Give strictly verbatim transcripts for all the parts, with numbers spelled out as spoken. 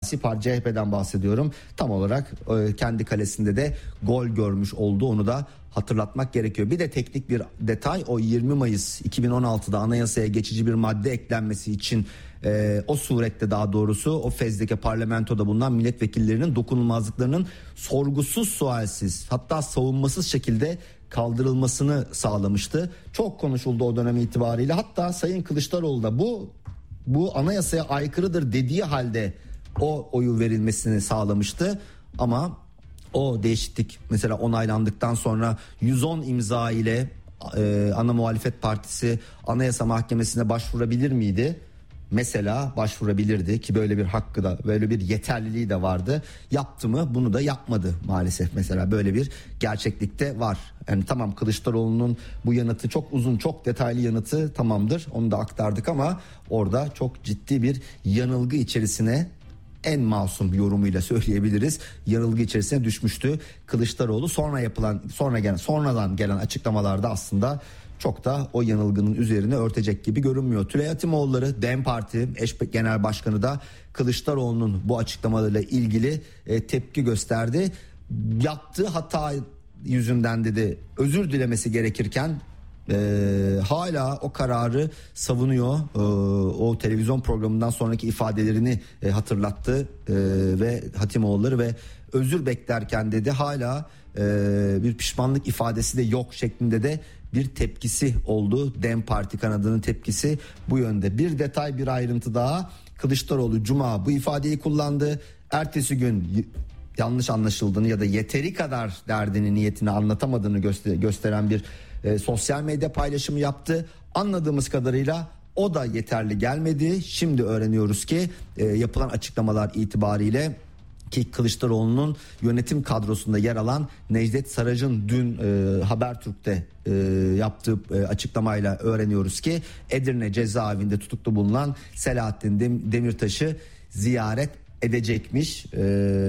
siyasi parti C H P'den bahsediyorum. Tam olarak e, kendi kalesinde de gol görmüş oldu. Onu da hatırlatmak gerekiyor. Bir de teknik bir detay, o yirmi Mayıs iki bin on altıda anayasaya geçici bir madde eklenmesi için e, o surette daha doğrusu o fezleke parlamentoda bulunan milletvekillerinin dokunulmazlıklarının sorgusuz sualsiz hatta savunmasız şekilde kaldırılmasını sağlamıştı. Çok konuşuldu o dönem itibariyle. Hatta Sayın Kılıçdaroğlu da bu bu anayasaya aykırıdır dediği halde o oyu verilmesini sağlamıştı. Ama o değişiklik mesela onaylandıktan sonra yüz on imza ile e, ana muhalefet partisi Anayasa Mahkemesi'ne başvurabilir miydi? Mesela başvurabilirdi ki böyle bir hakkı da böyle bir yeterliliği de vardı. Yaptı mı? Bunu da yapmadı maalesef. Mesela böyle bir gerçeklikte var. Yani tamam, Kılıçdaroğlu'nun bu yanıtı çok uzun, çok detaylı yanıtı tamamdır. Onu da aktardık ama orada çok ciddi bir yanılgı içerisine, en masum yorumuyla söyleyebiliriz, yanılgı içerisine düşmüştü Kılıçdaroğlu. Sonra yapılan sonra gelen sonradan gelen açıklamalarda aslında çok da o yanılgının üzerine örtecek gibi görünmüyor. Tülay Hatimoğulları DEM Parti eş genel başkanı da Kılıçdaroğlu'nun bu açıklamalarıyla ilgili e, tepki gösterdi. Yaptığı hata yüzünden dedi özür dilemesi gerekirken Ee, hala o kararı savunuyor. Ee, o televizyon programından sonraki ifadelerini e, hatırlattı ee, ve Hatimoğulları ve özür beklerken dedi hala e, bir pişmanlık ifadesi de yok şeklinde de bir tepkisi oldu. DEM Parti kanadının tepkisi bu yönde. Bir detay, bir ayrıntı daha. Kılıçdaroğlu Cuma bu ifadeyi kullandı. Ertesi gün yanlış anlaşıldığını ya da yeteri kadar derdini, niyetini anlatamadığını göster- gösteren bir E, sosyal medya paylaşımı yaptı. Anladığımız kadarıyla o da yeterli gelmedi. Şimdi öğreniyoruz ki e, yapılan açıklamalar itibariyle ki Kılıçdaroğlu'nun yönetim kadrosunda yer alan Necdet Sarac'ın dün e, Habertürk'te e, yaptığı e, açıklamayla öğreniyoruz ki Edirne cezaevinde tutuklu bulunan Selahattin Dem- Demirtaş'ı ziyaret edecekmiş e,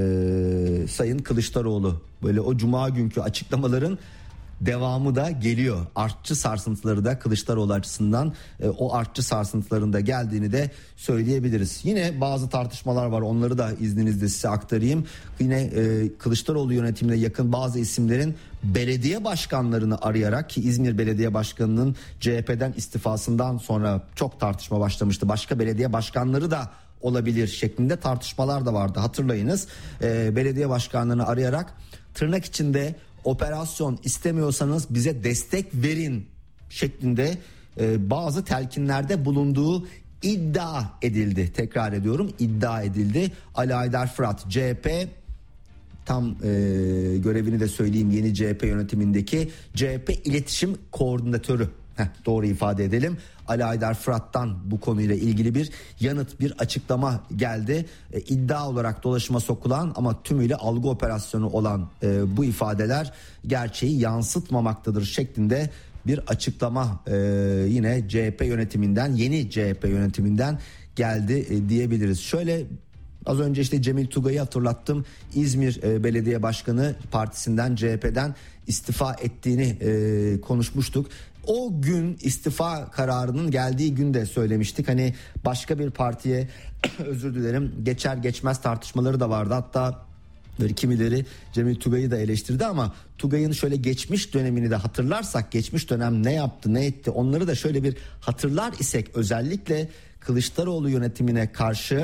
Sayın Kılıçdaroğlu. Böyle o cuma günkü açıklamaların devamı da geliyor. Artçı sarsıntıları da Kılıçdaroğlu açısından e, o artçı sarsıntıların da geldiğini de söyleyebiliriz. Yine bazı tartışmalar var, onları da izninizle size aktarayım. Yine e, Kılıçdaroğlu yönetimine yakın bazı isimlerin belediye başkanlarını arayarak, ki İzmir Belediye Başkanı'nın C H P'den istifasından sonra çok tartışma başlamıştı. Başka belediye başkanları da olabilir şeklinde tartışmalar da vardı, hatırlayınız. E, belediye başkanlarını arayarak tırnak içinde operasyon istemiyorsanız bize destek verin şeklinde e, bazı telkinlerde bulunduğu iddia edildi. Tekrar ediyorum, iddia edildi. Ali Aydar Fırat C H P tam e, görevini de söyleyeyim, yeni C H P yönetimindeki C H P İletişim Koordinatörü. Heh, doğru ifade edelim. Ali Aydar Fırat'tan bu konuyla ilgili bir yanıt, bir açıklama geldi. E, iddia olarak dolaşıma sokulan ama tümüyle algı operasyonu olan e, bu ifadeler gerçeği yansıtmamaktadır şeklinde bir açıklama e, yine C H P yönetiminden, yeni C H P yönetiminden geldi e, diyebiliriz. Şöyle, az önce işte Cemil Tugay'ı hatırlattım. İzmir e, Belediye Başkanı partisinden, C H P'den istifa ettiğini e, konuşmuştuk. O gün istifa kararının geldiği gün de söylemiştik. Hani başka bir partiye özür dilerim geçer geçmez tartışmaları da vardı. Hatta böyle kimileri Cemil Tugay'ı da eleştirdi ama Tugay'ın şöyle geçmiş dönemini de hatırlarsak, geçmiş dönem ne yaptı, ne etti, onları da şöyle bir hatırlar isek, özellikle Kılıçdaroğlu yönetimine karşı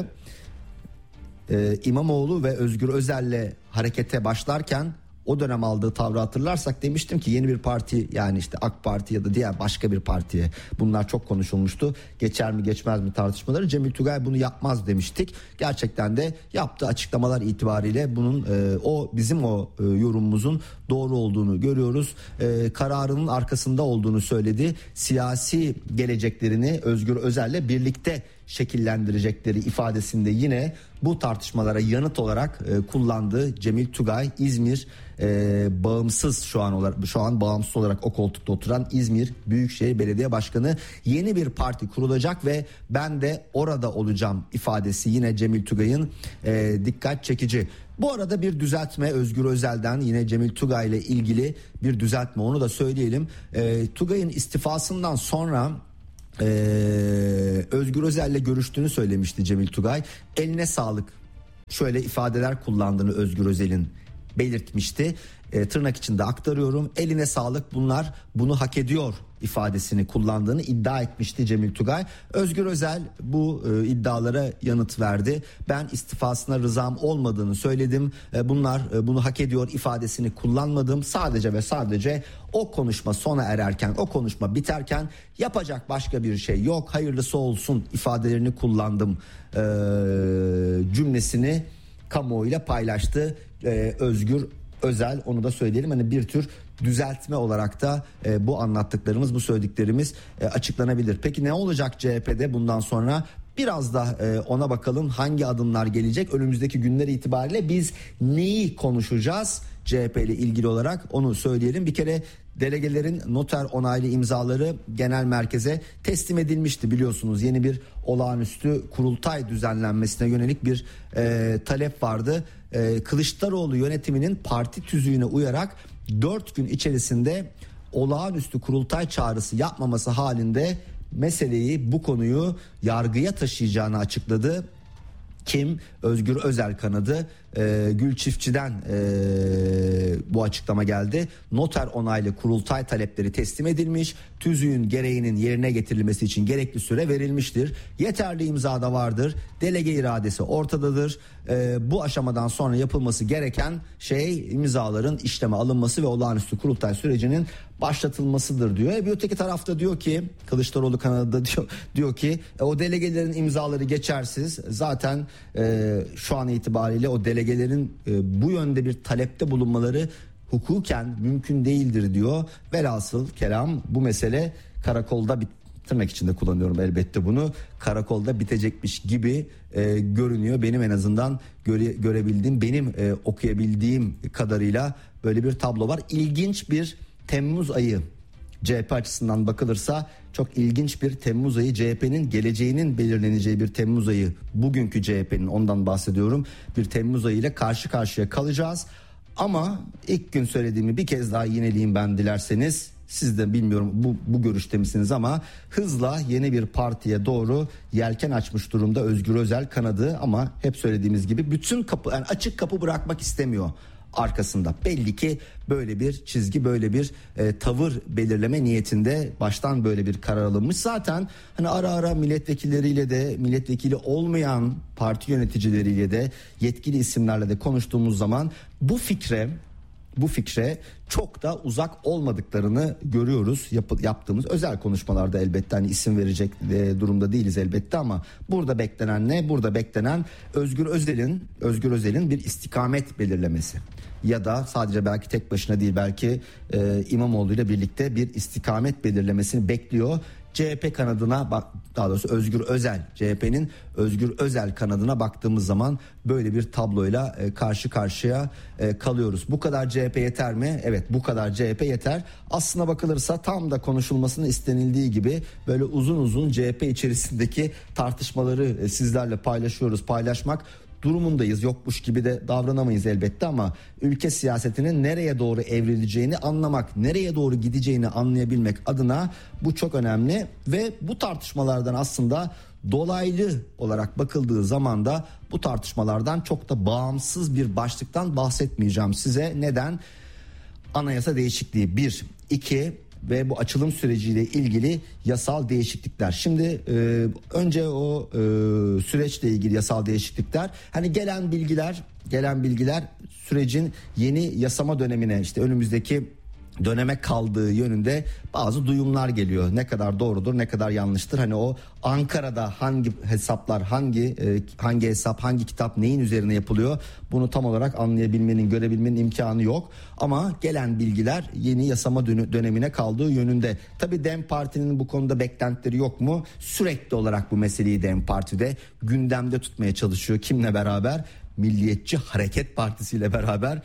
e, İmamoğlu ve Özgür Özel'le harekete başlarken o dönem aldığı tavrı hatırlarsak demiştim ki yeni bir parti, yani işte AK Parti ya da diğer başka bir partiye, bunlar çok konuşulmuştu. Geçer mi geçmez mi tartışmaları. Cemil Tugay bunu yapmaz demiştik. Gerçekten de yaptığı açıklamalar itibariyle bunun e, o bizim o e, yorumumuzun doğru olduğunu görüyoruz. E, kararının arkasında olduğunu söyledi. Siyasi geleceklerini Özgür Özel'le birlikte şekillendirecekleri ifadesinde yine bu tartışmalara yanıt olarak e, kullandığı Cemil Tugay, İzmir e, bağımsız şu an olarak şu an bağımsız olarak o koltukta oturan İzmir Büyükşehir Belediye Başkanı, yeni bir parti kurulacak ve ben de orada olacağım ifadesi yine Cemil Tugay'ın e, dikkat çekici. Bu arada bir düzeltme Özgür Özel'den, yine Cemil Tugay ile ilgili bir düzeltme, onu da söyleyelim. E, Tugay'ın istifasından sonra Ee, Özgür Özel'le görüştüğünü söylemişti Cemil Tugay. Eline sağlık şöyle ifadeler kullandığını Özgür Özel'in belirtmişti. E, tırnak içinde aktarıyorum. Eline sağlık, bunlar bunu hak ediyor ifadesini kullandığını iddia etmişti Cemil Tugay. Özgür Özel bu e, iddialara yanıt verdi. Ben istifasına rızam olmadığını söyledim. E, bunlar e, bunu hak ediyor ifadesini kullanmadım. Sadece ve sadece o konuşma sona ererken, o konuşma biterken yapacak başka bir şey yok, hayırlısı olsun ifadelerini kullandım e, cümlesini kamuoyuyla paylaştı e, Özgür Özel. Onu da söyleyelim, hani bir tür düzeltme olarak da e, bu anlattıklarımız, bu söylediklerimiz e, açıklanabilir. Peki ne olacak C H P'de bundan sonra? Biraz da e, ona bakalım, hangi adımlar gelecek? Önümüzdeki günler itibariyle biz neyi konuşacağız C H P ile ilgili olarak, onu söyleyelim. Bir kere delegelerin noter onaylı imzaları genel merkeze teslim edilmişti, biliyorsunuz. Yeni bir olağanüstü kurultay düzenlenmesine yönelik bir e, talep vardı. E, Kılıçdaroğlu yönetiminin parti tüzüğüne uyarak dört gün içerisinde olağanüstü kurultay çağrısı yapmaması halinde meseleyi, bu konuyu yargıya taşıyacağını açıkladı. Kim? Özgür Özel kanadı. Ee, Gül Çiftçi'den ee, bu açıklama geldi. Noter onaylı kurultay talepleri teslim edilmiş. Tüzüğün gereğinin yerine getirilmesi için gerekli süre verilmiştir. Yeterli imza da vardır. Delege iradesi ortadadır. Ee, bu aşamadan sonra yapılması gereken şey imzaların işleme alınması ve olağanüstü kurultay sürecinin başlatılmasıdır diyor. E bir öteki tarafta diyor ki, Kılıçdaroğlu kanadı da diyor, diyor ki e, o delegelerin imzaları geçersiz. Zaten e, şu an itibariyle o delegelerin e, bu yönde bir talepte bulunmaları hukuken mümkün değildir diyor. Velhasıl kelam bu mesele karakolda, bir tırnak içinde kullanıyorum elbette bunu, karakolda bitecekmiş gibi e, görünüyor. Benim en azından göre, görebildiğim, benim e, okuyabildiğim kadarıyla böyle bir tablo var. İlginç bir Temmuz ayı C H P açısından bakılırsa, çok ilginç bir Temmuz ayı, C H P'nin geleceğinin belirleneceği bir Temmuz ayı. Bugünkü C H P'nin, ondan bahsediyorum, bir Temmuz ayı ile karşı karşıya kalacağız. Ama ilk gün söylediğimi bir kez daha yineleyeyim ben dilerseniz. Siz de bilmiyorum bu, bu görüşte misiniz ama hızla yeni bir partiye doğru yelken açmış durumda Özgür Özel kanadı. Ama hep söylediğimiz gibi bütün kapı, yani açık kapı bırakmak istemiyor arkasında. Belli ki böyle bir çizgi, böyle bir e, tavır belirleme niyetinde, baştan böyle bir karar alınmış. Zaten hani ara ara milletvekilleriyle de, milletvekili olmayan parti yöneticileriyle de, yetkili isimlerle de konuştuğumuz zaman bu fikre bu fikre çok da uzak olmadıklarını görüyoruz. Yap, yaptığımız özel konuşmalarda elbette, hani isim verecek e, durumda değiliz elbette, ama burada beklenen ne? Burada beklenen Özgür Özel'in Özgür Özel'in bir istikamet belirlemesi. Ya da sadece belki tek başına değil, belki e, İmamoğlu ile birlikte bir istikamet belirlemesini bekliyor. C H P kanadına bak, daha doğrusu Özgür Özel, C H P'nin Özgür Özel kanadına baktığımız zaman böyle bir tabloyla e, karşı karşıya e, kalıyoruz. Bu kadar C H P yeter mi? Evet, bu kadar C H P yeter. Aslına bakılırsa tam da konuşulmasını istenildiği gibi böyle uzun uzun C H P içerisindeki tartışmaları e, sizlerle paylaşıyoruz, paylaşmak durumundayız. Yokmuş gibi de davranamayız elbette, ama ülke siyasetinin nereye doğru evrileceğini anlamak, nereye doğru gideceğini anlayabilmek adına bu çok önemli. Ve bu tartışmalardan aslında dolaylı olarak bakıldığı zaman da bu tartışmalardan çok da bağımsız bir başlıktan bahsetmeyeceğim size. Neden? Anayasa değişikliği bir, iki ve bu açılım süreciyle ilgili yasal değişiklikler. Şimdi e, önce o e, süreçle ilgili yasal değişiklikler. Hani gelen bilgiler, gelen bilgiler sürecin yeni yasama dönemine, işte önümüzdeki döneme kaldığı yönünde bazı duyumlar geliyor. Ne kadar doğrudur, ne kadar yanlıştır? Hani o Ankara'da hangi hesaplar, hangi e, hangi hesap, hangi kitap neyin üzerine yapılıyor? Bunu tam olarak anlayabilmenin, görebilmenin imkanı yok. Ama gelen bilgiler yeni yasama dönemine kaldığı yönünde. Tabii DEM Parti'nin bu konuda beklentileri yok mu? Sürekli olarak bu meseleyi DEM Parti'de gündemde tutmaya çalışıyor. Kimle beraber? Milliyetçi Hareket Partisi ile beraber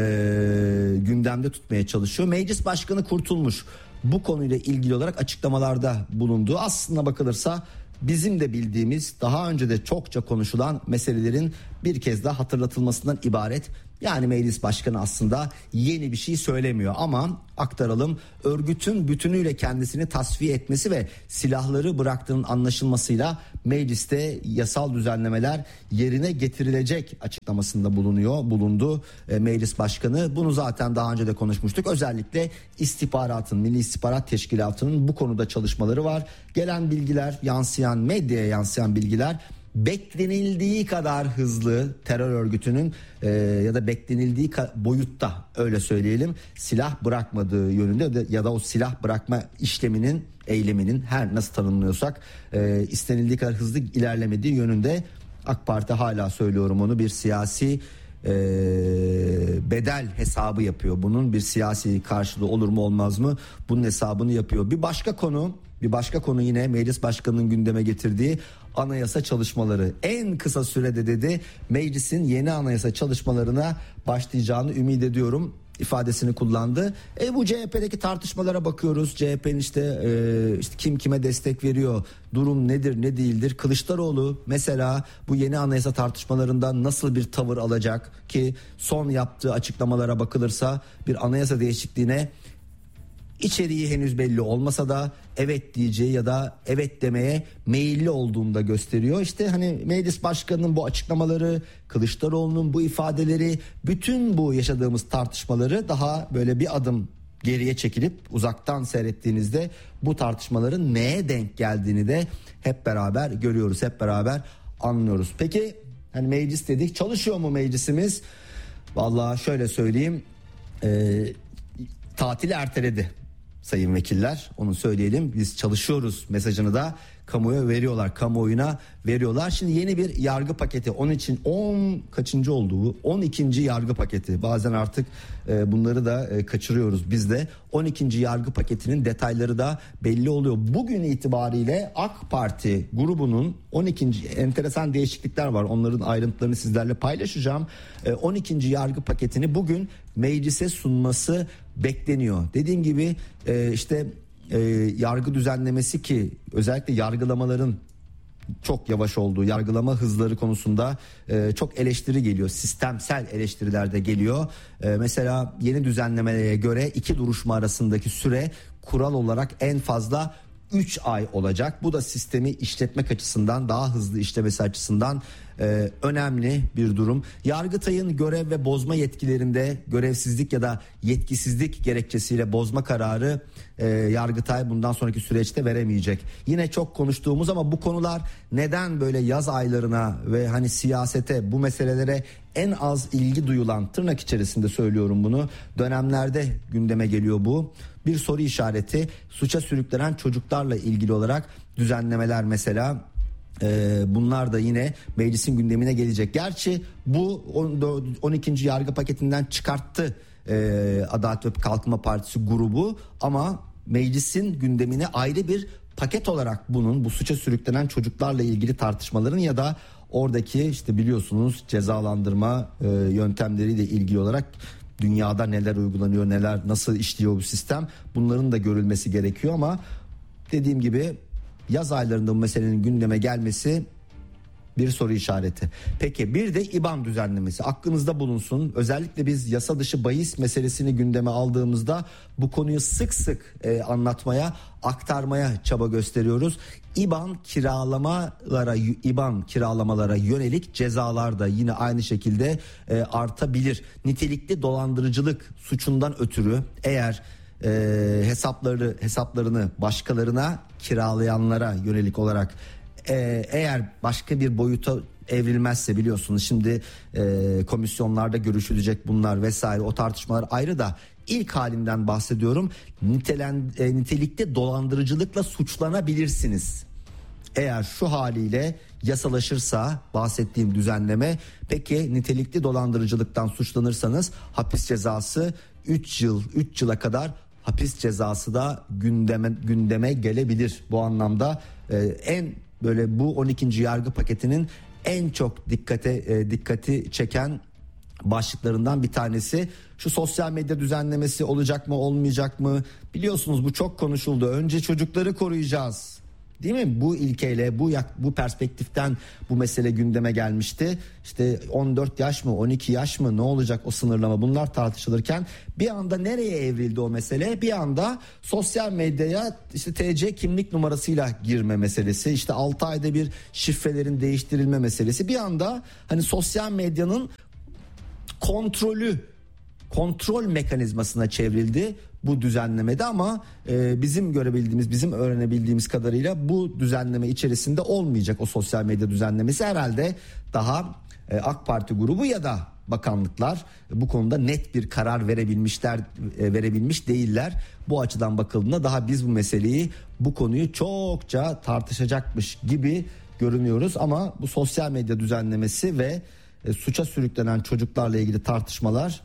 e, gündemde tutmaya çalışıyor. Meclis Başkanı Kurtulmuş bu konuyla ilgili olarak açıklamalarda bulundu. Aslına bakılırsa bizim de bildiğimiz, daha önce de çokça konuşulan meselelerin bir kez daha hatırlatılmasından ibaret. Yani meclis başkanı aslında yeni bir şey söylemiyor ama aktaralım. Örgütün bütünüyle kendisini tasfiye etmesi ve silahları bıraktığının anlaşılmasıyla mecliste yasal düzenlemeler yerine getirilecek açıklamasında bulunuyor, bulundu e, meclis başkanı. Bunu zaten daha önce de konuşmuştuk. Özellikle istihbaratın, Milli İstihbarat Teşkilatı'nın bu konuda çalışmaları var. Gelen bilgiler, yansıyan, medyaya yansıyan bilgiler beklenildiği kadar hızlı terör örgütünün e, ya da beklenildiği ka- boyutta, öyle söyleyelim, silah bırakmadığı yönünde ya da o silah bırakma işleminin, eyleminin, her nasıl tanımlıyorsak e, istenildiği kadar hızlı ilerlemediği yönünde. AK Parti, hala söylüyorum onu, bir siyasi e, bedel hesabı yapıyor. Bunun bir siyasi karşılığı olur mu olmaz mı, bunun hesabını yapıyor. Bir başka konu Bir başka konu yine meclis başkanının gündeme getirdiği anayasa çalışmaları. En kısa sürede dedi meclisin yeni anayasa çalışmalarına başlayacağını ümit ediyorum ifadesini kullandı. E bu C H P'deki tartışmalara bakıyoruz. C H P'nin işte, e, işte kim kime destek veriyor, durum nedir ne değildir. Kılıçdaroğlu mesela bu yeni anayasa tartışmalarında nasıl bir tavır alacak ki son yaptığı açıklamalara bakılırsa bir anayasa değişikliğine İçeriği henüz belli olmasa da evet diyeceği ya da evet demeye meyilli olduğunu da gösteriyor. İşte hani meclis başkanının bu açıklamaları, Kılıçdaroğlu'nun bu ifadeleri, bütün bu yaşadığımız tartışmaları daha böyle bir adım geriye çekilip uzaktan seyrettiğinizde bu tartışmaların neye denk geldiğini de hep beraber görüyoruz, hep beraber anlıyoruz. Peki hani meclis dedik, çalışıyor mu meclisimiz? Vallahi şöyle söyleyeyim, e, tatili erteledi sayın vekiller, onu söyleyelim. Biz çalışıyoruz mesajını da kamuoya veriyorlar, kamuoyuna veriyorlar. Şimdi yeni bir yargı paketi, onun için on kaçıncı oldu bu? on ikinci yargı paketi. Bazen artık e, bunları da e, kaçırıyoruz biz de. on ikinci yargı paketinin detayları da belli oluyor. Bugün itibariyle AK Parti grubunun on ikinci enteresan değişiklikler var. Onların ayrıntılarını sizlerle paylaşacağım. E, on ikinci yargı paketini bugün meclise sunması bekleniyor. Dediğim gibi e, işte e, yargı düzenlemesi, ki özellikle yargılamaların çok yavaş olduğu, yargılama hızları konusunda e, çok eleştiri geliyor. Sistemsel eleştiriler de geliyor. E, mesela yeni düzenlemelere göre iki duruşma arasındaki süre kural olarak en fazla üç ay olacak. Bu da sistemi işletmek açısından, daha hızlı işlemesi açısından e, önemli bir durum. Yargıtay'ın görev ve bozma yetkilerinde görevsizlik ya da yetkisizlik gerekçesiyle bozma kararı e, Yargıtay bundan sonraki süreçte veremeyecek. Yine çok konuştuğumuz ama bu konular neden böyle yaz aylarına ve hani siyasete, bu meselelere en az ilgi duyulan, tırnak içerisinde söylüyorum bunu, dönemlerde gündeme geliyor bu. Bir soru işareti. Suça sürüklenen çocuklarla ilgili olarak düzenlemeler mesela, e, bunlar da yine meclisin gündemine gelecek. Gerçi bu on ikinci yargı paketinden çıkarttı e, Adalet ve Kalkınma Partisi grubu, ama meclisin gündemine ayrı bir paket olarak bunun, bu suça sürüklenen çocuklarla ilgili tartışmaların ya da oradaki işte biliyorsunuz cezalandırma e, yöntemleriyle ilgili olarak dünyada neler uygulanıyor, neler, nasıl işliyor bu sistem, bunların da görülmesi gerekiyor. Ama dediğim gibi yaz aylarında bu meselenin gündeme gelmesi bir soru işareti. Peki bir de İBAN düzenlemesi aklınızda bulunsun. Özellikle biz yasa dışı bahis meselesini gündeme aldığımızda bu konuyu sık sık e, anlatmaya, aktarmaya çaba gösteriyoruz. İBAN kiralamalara, İBAN kiralamalara yönelik cezalar da yine aynı şekilde e, artabilir. Nitelikli dolandırıcılık suçundan ötürü eğer e, hesapları hesaplarını başkalarına kiralayanlara yönelik olarak Ee, eğer başka bir boyuta evrilmezse, biliyorsunuz şimdi e, komisyonlarda görüşülecek bunlar vesaire, o tartışmalar ayrı da ilk halinden bahsediyorum. Nitelen, e, nitelikli dolandırıcılıkla suçlanabilirsiniz. Eğer şu haliyle yasalaşırsa bahsettiğim düzenleme, peki nitelikli dolandırıcılıktan suçlanırsanız hapis cezası üç yıl üç yıla kadar hapis cezası da gündeme gündeme gelebilir. Bu anlamda e, en böyle bu on ikinci yargı paketinin en çok dikkate e, dikkati çeken başlıklarından bir tanesi şu sosyal medya düzenlemesi olacak mı olmayacak mı? Biliyorsunuz bu çok konuşuldu. Önce çocukları koruyacağız değil mi? Bu ilkeyle, bu bu perspektiften bu mesele gündeme gelmişti. İşte on dört yaş mı, on iki yaş mı, ne olacak o sınırlama, bunlar tartışılırken bir anda nereye evrildi o mesele? Bir anda sosyal medyaya işte T C kimlik numarasıyla girme meselesi, işte altı ayda bir şifrelerin değiştirilme meselesi. Bir anda hani sosyal medyanın kontrolü, kontrol mekanizmasına çevrildi bu düzenlemede, ama e, bizim görebildiğimiz, bizim öğrenebildiğimiz kadarıyla bu düzenleme içerisinde olmayacak o sosyal medya düzenlemesi. Herhalde daha e, AK Parti grubu ya da bakanlıklar bu konuda net bir karar verebilmişler, e, verebilmiş değiller. Bu açıdan bakıldığında daha biz bu meseleyi, bu konuyu çokça tartışacakmış gibi görünüyoruz, ama bu sosyal medya düzenlemesi ve e, suça sürüklenen çocuklarla ilgili tartışmalar,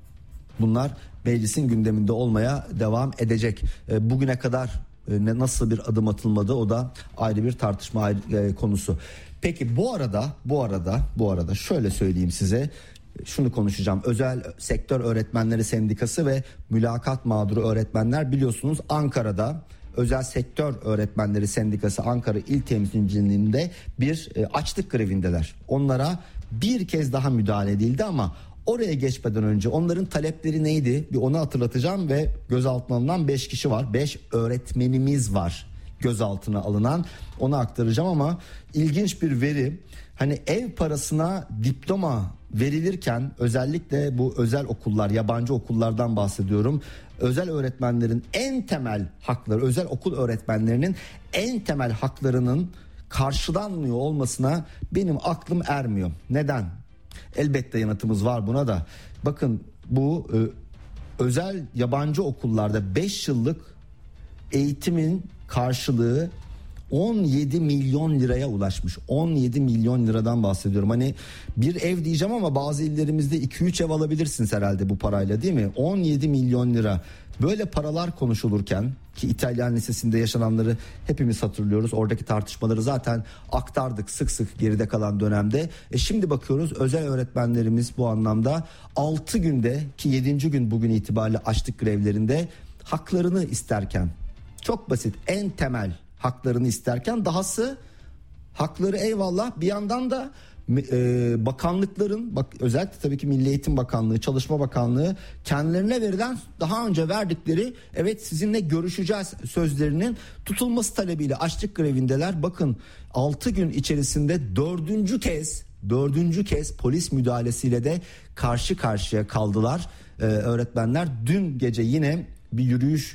bunlar meclisin gündeminde olmaya devam edecek. E, bugüne kadar e, nasıl bir adım atılmadı, o da ayrı bir tartışma ayrı, e, konusu. Peki bu arada bu arada bu arada şöyle söyleyeyim size, şunu konuşacağım. Özel Sektör Öğretmenleri Sendikası ve Mülakat Mağduru Öğretmenler, biliyorsunuz Ankara'da Özel Sektör Öğretmenleri Sendikası Ankara İl Temsilciliğinde bir e, açlık grevindeler. Onlara bir kez daha müdahale edildi, ama oraya geçmeden önce onların talepleri neydi? Bir onu hatırlatacağım ve gözaltına alınan beş kişi var. beş öğretmenimiz var gözaltına alınan. Onu aktaracağım, ama ilginç bir veri. Hani ev parasına diploma verilirken, özellikle bu özel okullar, yabancı okullardan bahsediyorum. Özel öğretmenlerin en temel hakları, özel okul öğretmenlerinin en temel haklarının karşılanmıyor olmasına benim aklım ermiyor. Neden? Elbette yanıtımız var buna da. Bakın, bu e, özel yabancı okullarda beş yıllık eğitimin karşılığı on yedi milyon liraya ulaşmış. on yedi milyon liradan bahsediyorum. Hani bir ev diyeceğim ama bazı illerimizde iki üç ev alabilirsiniz herhalde bu parayla, değil mi? on yedi milyon lira. Böyle paralar konuşulurken, ki İtalyan Lisesi'nde yaşananları hepimiz hatırlıyoruz. Oradaki tartışmaları zaten aktardık sık sık geride kalan dönemde. E şimdi bakıyoruz, özel öğretmenlerimiz bu anlamda altı günde, ki yedinci gün bugün itibariyle açlık grevlerinde, haklarını isterken, çok basit, en temel haklarını isterken, dahası hakları eyvallah, bir yandan da e, bakanlıkların, bak özellikle tabii ki Milli Eğitim Bakanlığı, Çalışma Bakanlığı kendilerine verilen, daha önce verdikleri evet sizinle görüşeceğiz sözlerinin tutulması talebiyle açlık grevindeler. Bakın, altı gün içerisinde dördüncü kez dördüncü kez polis müdahalesiyle de karşı karşıya kaldılar ee, öğretmenler. Dün gece yine bir yürüyüş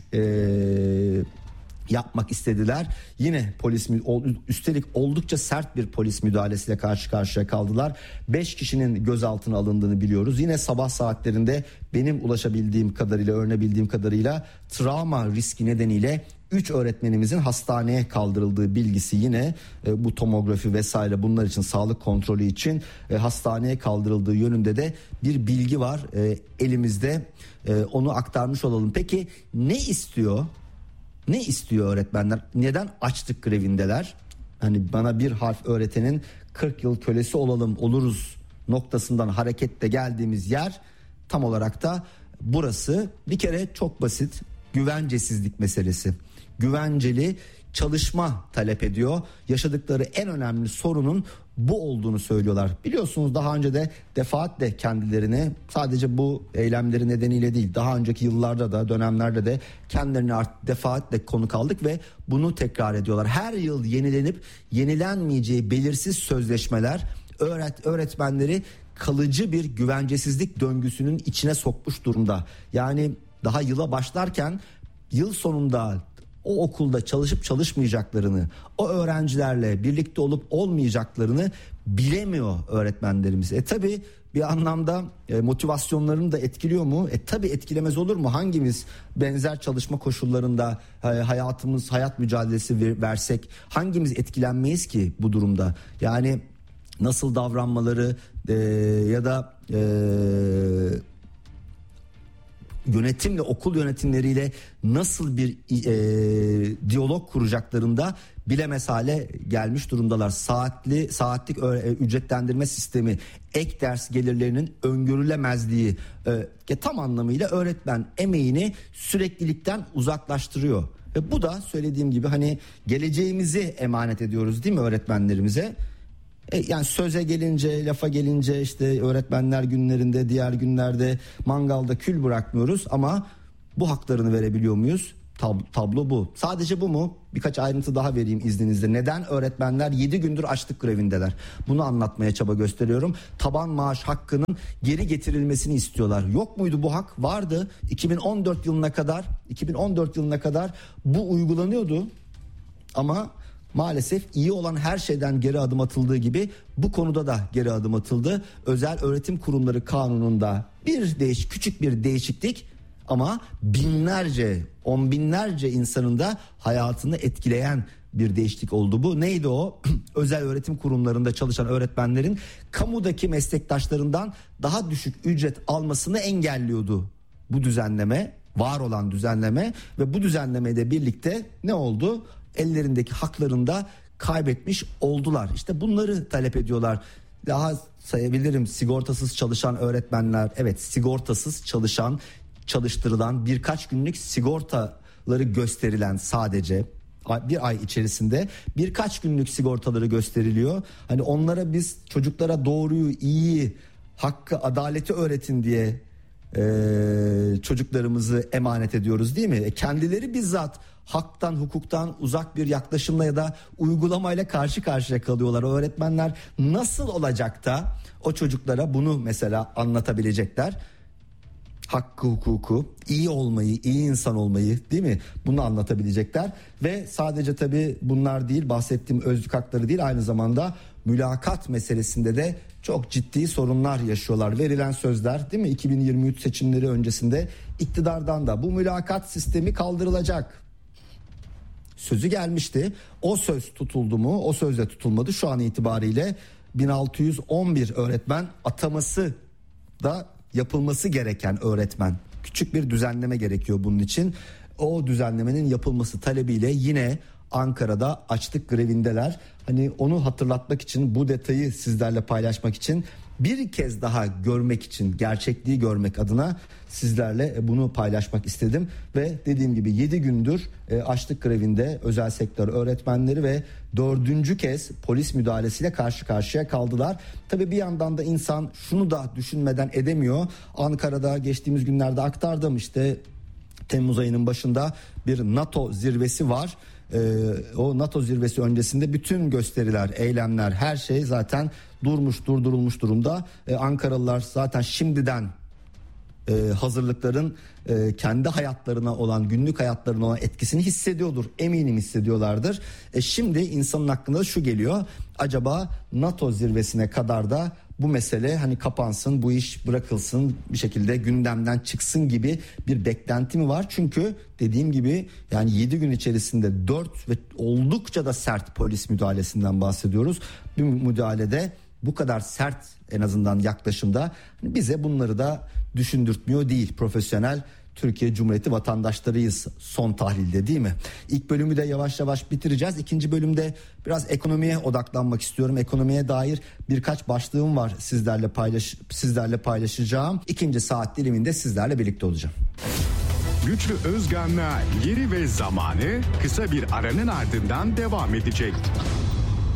e, yapmak istediler. Yine polis, üstelik oldukça sert bir polis müdahalesiyle karşı karşıya kaldılar. beş kişinin gözaltına alındığını biliyoruz. Yine sabah saatlerinde benim ulaşabildiğim kadarıyla, öğrenebildiğim kadarıyla travma riski nedeniyle üç öğretmenimizin hastaneye kaldırıldığı bilgisi, yine e, bu tomografi vesaire bunlar için, sağlık kontrolü için e, hastaneye kaldırıldığı yönünde de bir bilgi var e, elimizde. E, onu aktarmış olalım. Peki ne istiyor? Ne istiyor öğretmenler? Neden açlık grevindeler? Hani bana bir harf öğretenin kırk yıl kölesi olalım, oluruz noktasından hareketle geldiğimiz yer tam olarak da burası. Bir kere çok basit, güvencesizlik meselesi. Güvenceli çalışma talep ediyor. Yaşadıkları en önemli sorunun bu olduğunu söylüyorlar. Biliyorsunuz daha önce de defaatle kendilerini, sadece bu eylemleri nedeniyle değil, daha önceki yıllarda da, dönemlerde de kendilerine defaatle konuk aldık ve bunu tekrar ediyorlar. Her yıl yenilenip yenilenmeyeceği belirsiz sözleşmeler öğret öğretmenleri kalıcı bir güvencesizlik döngüsünün içine sokmuş durumda. Yani daha yıla başlarken, yıl sonunda o okulda çalışıp çalışmayacaklarını, o öğrencilerle birlikte olup olmayacaklarını bilemiyor öğretmenlerimiz. E tabi bir anlamda e, motivasyonlarını da etkiliyor mu? E tabi etkilemez olur mu? Hangimiz benzer çalışma koşullarında e, hayatımız, hayat mücadelesi ver, versek hangimiz etkilenmeyiz ki bu durumda? Yani nasıl davranmaları e, ya da e, yönetimle, okul yönetimleriyle nasıl bir e, diyalog kuracaklarında bilemez hale gelmiş durumdalar. Saatli saatlik ücretlendirme sistemi, ek ders gelirlerinin öngörülemezliği e, tam anlamıyla öğretmen emeğini süreklilikten uzaklaştırıyor. Ve bu da söylediğim gibi hani geleceğimizi emanet ediyoruz değil mi öğretmenlerimize? E yani söze gelince, lafa gelince işte öğretmenler günlerinde, diğer günlerde mangalda kül bırakmıyoruz ama bu haklarını verebiliyor muyuz? Tab- tablo bu. Sadece bu mu? Birkaç ayrıntı daha vereyim izninizle. Neden öğretmenler yedi gündür açlık grevindeler? Bunu anlatmaya çaba gösteriyorum. Taban maaş hakkının geri getirilmesini istiyorlar. Yok muydu bu hak? Vardı. iki bin on dört yılına kadar, iki bin on dört yılına kadar bu uygulanıyordu. Ama maalesef iyi olan her şeyden geri adım atıldığı gibi bu konuda da geri adım atıldı. Özel öğretim kurumları kanununda bir değiş, küçük bir değişiklik ama binlerce, on binlerce insanın da hayatını etkileyen bir değişiklik oldu bu. Neydi o? Özel öğretim kurumlarında çalışan öğretmenlerin kamudaki meslektaşlarından daha düşük ücret almasını engelliyordu bu düzenleme, var olan düzenleme ve bu düzenlemeyle birlikte ne oldu? Ellerindeki haklarını da kaybetmiş oldular. İşte bunları talep ediyorlar. Daha sayabilirim, sigortasız çalışan öğretmenler, evet sigortasız çalışan, çalıştırılan, birkaç günlük sigortaları gösterilen, sadece bir ay içerisinde birkaç günlük sigortaları gösteriliyor. Hani onlara biz çocuklara doğruyu, iyiyi, hakkı, adaleti öğretin diye Ee, çocuklarımızı emanet ediyoruz değil mi? E, kendileri bizzat haktan, hukuktan uzak bir yaklaşımla ya da uygulamayla karşı karşıya kalıyorlar. O öğretmenler nasıl olacak da o çocuklara bunu mesela anlatabilecekler? Hakkı, hukuku, iyi olmayı, iyi insan olmayı değil mi? Bunu anlatabilecekler ve sadece tabii bunlar değil, bahsettiğim özlük hakları değil, aynı zamanda mülakat meselesinde de çok ciddi sorunlar yaşıyorlar. Verilen sözler değil mi? iki bin yirmi üç seçimleri öncesinde iktidardan da bu mülakat sistemi kaldırılacak sözü gelmişti. O söz tutuldu mu? O söz de tutulmadı. Şu an itibariyle bin altı yüz on bir öğretmen ataması da yapılması gereken öğretmen. Küçük bir düzenleme gerekiyor bunun için. O düzenlemenin yapılması talebiyle yine Ankara'da açlık grevindeler. Hani onu hatırlatmak için, bu detayı sizlerle paylaşmak için, bir kez daha görmek için, gerçekliği görmek adına sizlerle bunu paylaşmak istedim. Ve dediğim gibi yedi gündür açlık grevinde özel sektör öğretmenleri ve dördüncü kez polis müdahalesiyle karşı karşıya kaldılar. Tabii bir yandan da insan şunu da düşünmeden edemiyor. Ankara'da geçtiğimiz günlerde aktardım, işte Temmuz ayının başında bir NATO zirvesi var. Ee, o NATO zirvesi öncesinde bütün gösteriler, eylemler, her şey zaten durmuş, durdurulmuş durumda. Ee, Ankaralılar zaten şimdiden e, hazırlıkların e, kendi hayatlarına olan, günlük hayatlarına olan etkisini hissediyordur. Eminim hissediyorlardır. E, şimdi insanın aklına şu geliyor: acaba NATO zirvesine kadar da bu mesele hani kapansın, bu iş bırakılsın, bir şekilde gündemden çıksın gibi bir beklenti mi var? Çünkü dediğim gibi yani yedi gün içerisinde dört ve oldukça da sert polis müdahalesinden bahsediyoruz. Bir müdahalede bu kadar sert, en azından yaklaşımda, bize bunları da düşündürtmüyor değil. Profesyonel Türkiye Cumhuriyeti vatandaşlarıyız son tahlilde, değil mi? İlk bölümü de yavaş yavaş bitireceğiz. İkinci bölümde biraz ekonomiye odaklanmak istiyorum. Ekonomiye dair birkaç başlığım var sizlerle paylaş sizlerle paylaşacağım. İkinci saat diliminde sizlerle birlikte olacağım. Güçlü Özgan'la Yeri ve Zamanı kısa bir aranın ardından devam edecek.